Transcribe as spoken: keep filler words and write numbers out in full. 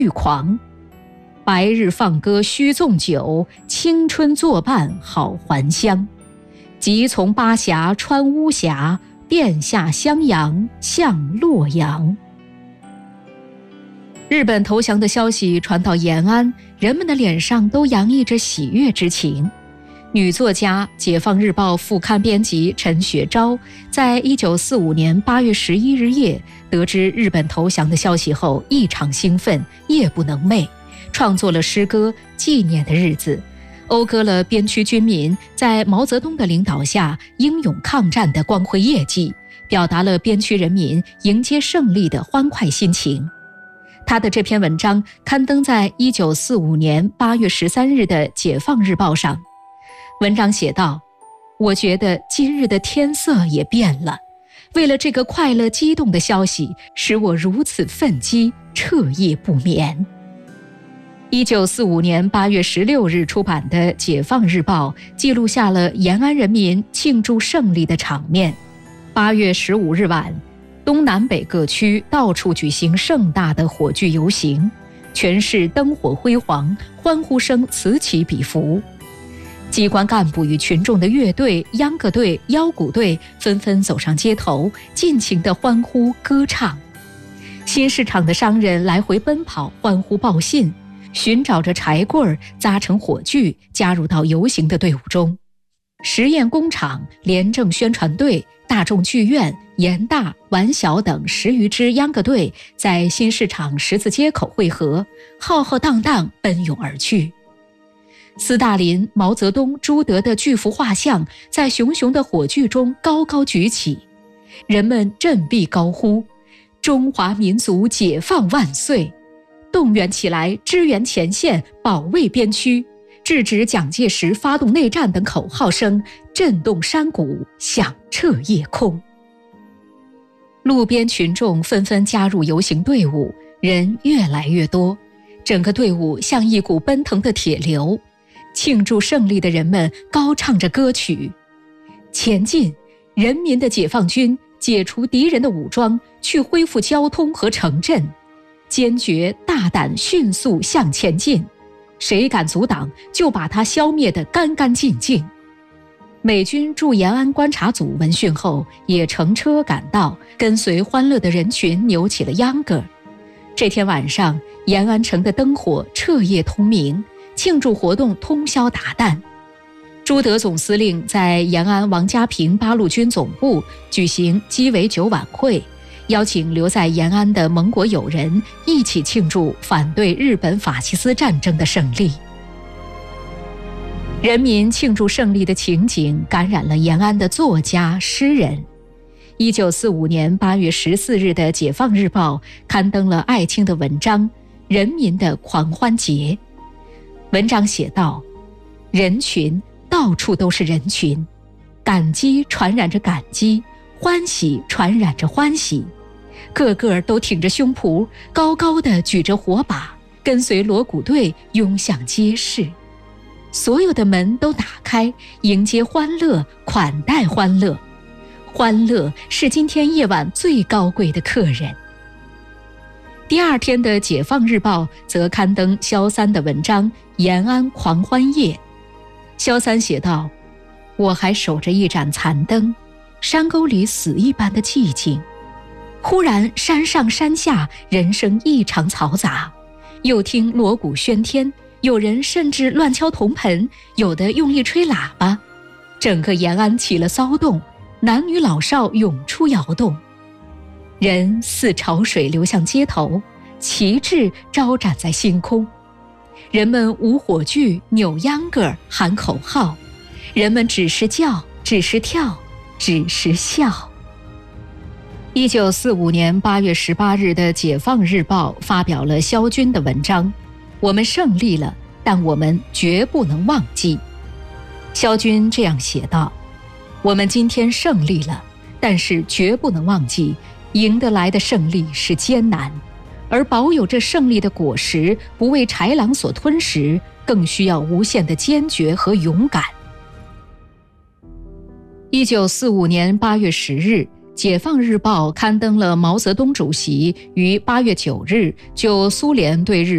欲狂。白日放歌须纵酒，青春作伴好还乡。即从巴峡穿巫峡，便下襄阳向洛阳。日本投降的消息传到延安，人们的脸上都洋溢着喜悦之情。女作家、解放日报副刊编辑陈雪昭，在一九四五年八月十一日夜得知日本投降的消息后，异常兴奋，夜不能寐，创作了诗歌《纪念的日子》，讴歌了边区军民在毛泽东的领导下英勇抗战的光辉业绩，表达了边区人民迎接胜利的欢快心情。他的这篇文章刊登在一九四五年八月十三日的《解放日报》上。文章写道：我觉得今日的天色也变了，为了这个快乐激动的消息，使我如此奋激，彻夜不眠。一九四五年八月十六日出版的《解放日报》记录下了延安人民庆祝胜利的场面。八月十五日晚，东南北各区到处举行盛大的火炬游行，全市灯火辉煌，欢呼声此起彼伏。机关干部与群众的乐队、秧歌队、腰鼓队纷纷走上街头，尽情地欢呼歌唱。新市场的商人来回奔跑，欢呼报信，寻找着柴棍扎成火炬，加入到游行的队伍中。实验工厂、廉政宣传队、大众剧院、盐大、皖小等十余支秧歌队在新市场十字街口汇合，浩浩荡荡奔涌而去。斯大林、毛泽东、朱德的巨幅画像在熊熊的火炬中高高举起，人们振臂高呼：中华民族解放万岁！动员起来，支援前线，保卫边区，制止蒋介石发动内战等口号声震动山谷，响彻夜空。路边群众纷纷加入游行队伍，人越来越多，整个队伍像一股奔腾的铁流。庆祝胜利的人们高唱着歌曲：前进，人民的解放军解除敌人的武装，去恢复交通和城镇，坚决大胆迅速向前进，谁敢阻挡，就把他消灭得干干净净。美军驻延安观察组闻讯后，也乘车赶到，跟随欢乐的人群扭起了秧歌。这天晚上，延安城的灯火彻夜通明，庆祝活动通宵达旦。朱德总司令在延安王家坪八路军总部举行鸡尾酒晚会，邀请留在延安的盟国友人一起庆祝反对日本法西斯战争的胜利。人民庆祝胜利的情景感染了延安的作家、诗人。一九四五年八月十四日的《解放日报》刊登了艾青的文章《人民的狂欢节》。文章写道：人群，到处都是人群，感激传染着感激，欢喜传染着欢喜，个个都挺着胸脯，高高地举着火把，跟随锣鼓队涌向街市。所有的门都打开，迎接欢乐，款待欢乐。欢乐是今天夜晚最高贵的客人。第二天的《解放日报》则刊登萧三的文章《延安狂欢夜》。萧三写道：我还守着一盏残灯，山沟里死一般的寂静。忽然山上山下人声异常嘈杂，又听锣鼓喧天，有人甚至乱敲铜盆，有的用力吹喇叭，整个延安起了骚动，男女老少涌出窑洞，人似潮水流向街头，旗帜招展在星空。人们舞火炬，扭秧歌，喊口号，人们只是叫，只是跳，只是笑。一九四五年八月十八日的《解放日报》发表了萧军的文章：我们胜利了，但我们绝不能忘记。萧军这样写道：我们今天胜利了，但是绝不能忘记，赢得来的胜利是艰难，而保有这胜利的果实不为豺狼所吞食，更需要无限的坚决和勇敢。一九四五年八月十日，《解放日报》刊登了毛泽东主席于八月九日就苏联对日